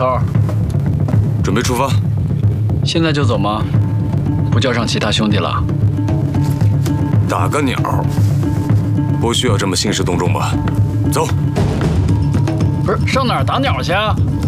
头， 准备出发。 现在就走吗？不叫上其他兄弟了？ 打个鸟，不需要这么兴师动众吧？走。 不是上哪儿打鸟去啊？